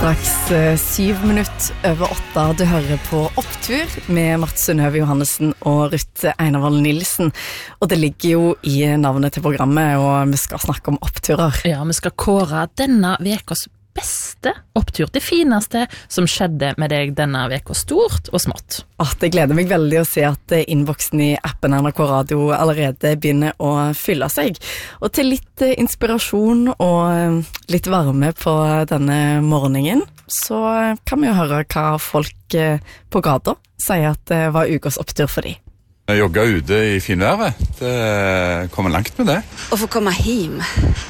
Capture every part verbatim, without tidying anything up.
Straks eh, syv minutter over åtte. Du hører på Opptur med Marte Sundhøve Johannessen og Ruth Einarvoll Nilsen. Og det ligger jo i navnet til programmet, og vi skal snakke om oppturer. Ja, vi skal kåre denne vekos beste opptur, det fineste som skjedde med deg denne veka, stort og smått. Ah, det gleder meg veldig å se at innboksen i appen N R K Radio allerede begynner å fylle seg. Og til litt inspirasjon og litt varme på denne morgenen, så kan vi jo høre hva folk på gata sier at det var ukas opptur for dem. Jeg jogget ute i finværet. Det kommer langt med det. Å få komme hjem,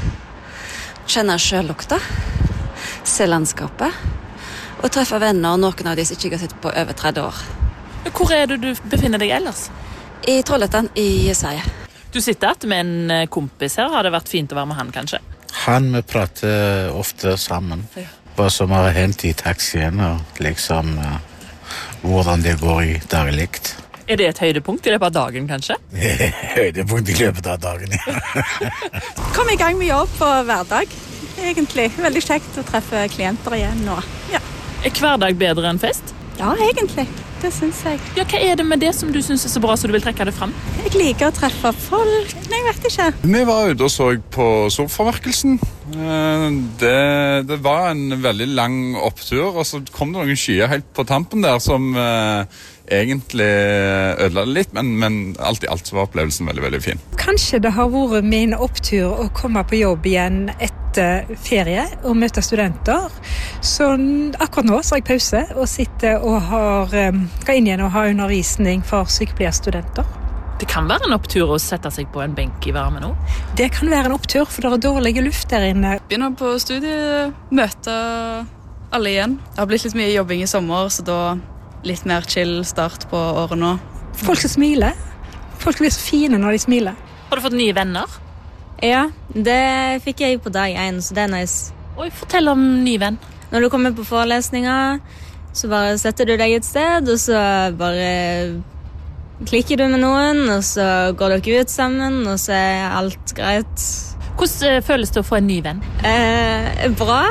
kjenne sjøllukta, se landskapet og treffe venner, noen av de som ikke har sett på over tretti år. Hvor er det du befinner deg ellers? I Trollhättan i Sverige. Du sitter at med en kompis her, har det vært fint å være med han kanskje? Han vi prater ofte sammen, ja. Hva som har hendt i taxien og liksom uh, hvordan det går i daglikt. Er det et høydepunkt i løpet av dagen kanskje? Høydepunkt i løpet av dagen, ja. Kom i gang med jobb på hverdag. Egentlig. Veldig kjekt å treffe klienter igjen nå. Ja. Er hverdag bedre enn fest? Ja, egentlig. Det synes jeg. Ja, hva er det med det som du synes er så bra så du vil trekke det frem? Jeg liker å treffe folk. Nei, jeg vet ikke. Vi var ute og så på solformerkelsen. Det, det var en veldig lang opptur, og så kom det noen skyer helt på tampen der som eh, egentlig ødela det litt, men, men alt i alt så var opplevelsen veldig, veldig fin. Kanskje det har vært min opptur å komme på jobb igjen etter ferie og møte studenter. Så akkurat nå så har jeg pause og sitter og har, skal inn igjen og ha undervisning for sykepleierstudenter. Det kan være en opptur å sette seg på en benk i varme nå. Det kan være en opptur, for det er dårlig luft der inne. Begynner på studiet, møte alle igjen. Det har blitt litt mye jobbing i sommer, så da litt mer chill start på året nå. Folk som smiler. Folk blir så fine når de smiler. Har du fått nye venner? Ja, det fikk jeg på dag en, så det er nice. Oi, fortell om ny venn. Når du kommer på forelesninger, så bare setter du deg et sted, og så bare klikker du med noen, og så går dere ut sammen, og så er alt greit. Hvordan føles det å få en ny venn? Eh, bra.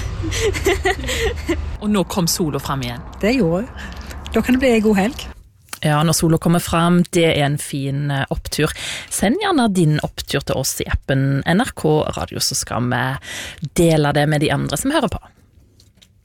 Og nå kom sola frem igjen. Det gjorde jeg. Da kan det bli en god helg. Ja, når sola kommer frem, det er en fin opptur. Send gjerne din opptur til oss i appen N R K Radio, så skal vi dele det med de andre som hører på.